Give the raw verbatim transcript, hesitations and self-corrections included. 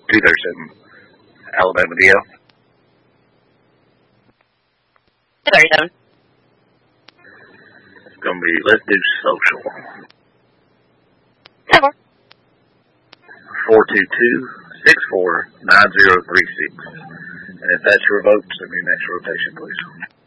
two thirty-seven, Alabama D L. two thirty-seven. It's going to be, let's do social. Four. four two two, six four nine zero three six. And if that's your vote, send me your next rotation, please.